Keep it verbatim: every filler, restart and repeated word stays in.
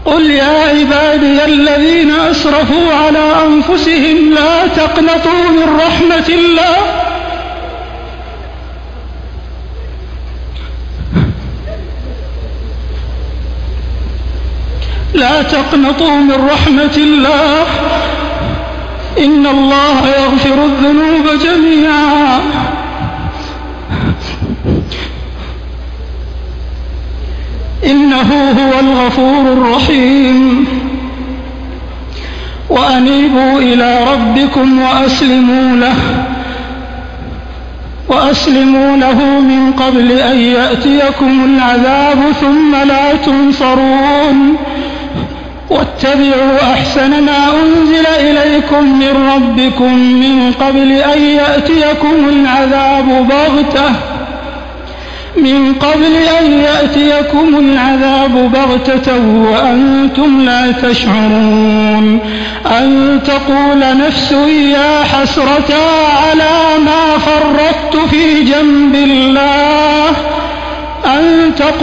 قل يا عبادي الذين أسرفوا على أنفسهم لا تقنطوا من رحمة الله لا تقنطوا من رحمة الله إن الله يغفر الذنوب جميعا إنه هو الغفور الرحيم وأنيبوا إلى ربكم وأسلموا له وأسلموا له من قبل أن يأتيكم العذاب ثم لا تنصرون واتبعوا أحسن ما أنزل إليكم من ربكم من قبل أن يأتيكم العذاب بغتة من قبل أن يأتيكم العذاب بغتة وأنتم لا تشعرون أن تقول نفس يا حسرة على ما فرطت في جنب الله أن تقول